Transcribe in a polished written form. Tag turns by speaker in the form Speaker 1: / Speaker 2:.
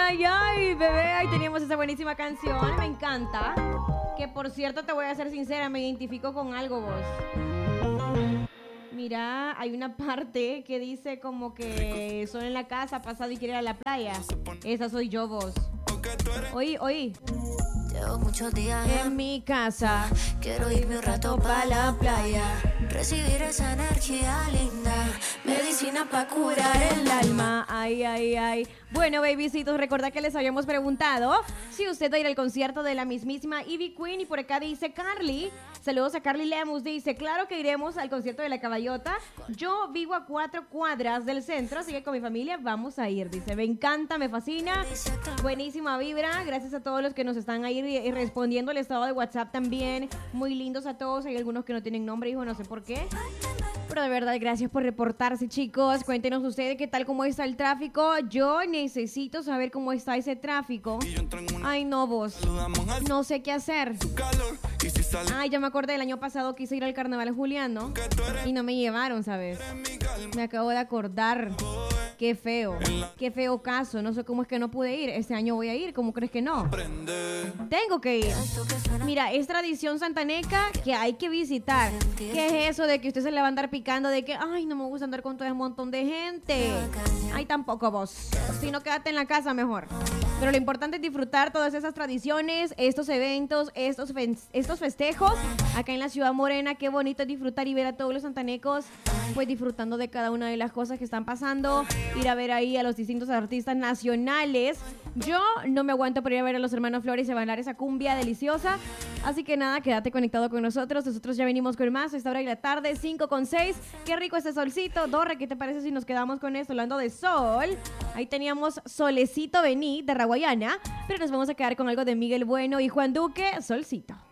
Speaker 1: ay, ay, bebé. Ahí teníamos esa buenísima canción. Me encanta. Que por cierto, te voy a ser sincera, me identifico con algo vos. Mira, hay una parte que dice como que solo en la casa, pasado y quiere ir a la playa. Esa soy yo, vos. Oí.
Speaker 2: Llevo muchos días
Speaker 1: En mi casa.
Speaker 2: quiero irme un rato pa' la playa. Recibir esa energía linda. Medicina pa' curar el alma.
Speaker 1: Ay, ay, ay. Bueno, babycitos, recordad que les habíamos preguntado si usted va a ir al concierto de la mismísima Ivy Queen. Y por acá dice Carly. Saludos a Carly Lemus. Dice, claro que iremos al concierto de La Caballota. Yo vivo a 4 cuadras del centro, así que con mi familia vamos a ir. Dice, me encanta, me fascina. Buenísima vibra. Gracias a todos los que nos están ahí respondiendo el estado de WhatsApp también. Muy lindos a todos. Hay algunos que no tienen nombre, hijo, no sé por qué. Pero de verdad, gracias por reportarse, chicos. Cuéntenos ustedes qué tal, cómo está el tráfico. Yo necesito saber cómo está ese tráfico. Ay, no, vos. No sé qué hacer. Ay, ya me acordé, el año pasado quise ir al carnaval juliano y no me llevaron, ¿sabes? Me acabo de acordar. Qué feo caso. No sé cómo es que no pude ir. Este año voy a ir, ¿cómo crees que no? Tengo que ir. Mira, es tradición santaneca que hay que visitar. ¿Qué es eso de que usted se le va a andar picando de que, ay, no me gusta andar con todo ese montón de gente? Ay, tampoco vos. Si no, quédate en la casa mejor. Pero lo importante es disfrutar todas esas tradiciones, estos eventos, estos festejos acá en la Ciudad Morena. Qué bonito es disfrutar y ver a todos los santanecos pues disfrutando de cada una de las cosas que están pasando. Ir a ver ahí a los distintos artistas nacionales. Yo no me aguanto por ir a ver a los hermanos Flores y a bailar esa cumbia deliciosa. Así que nada, quédate conectado con nosotros. Nosotros ya venimos con más a esta hora de la tarde, 5:06. Qué rico este solcito. Dorre, ¿qué te parece si nos quedamos con esto? Hablando de sol, ahí teníamos Solecito Vení de Raguayana, pero nos vamos a quedar con algo de Miguel Bueno y Juan Duque, Solcito.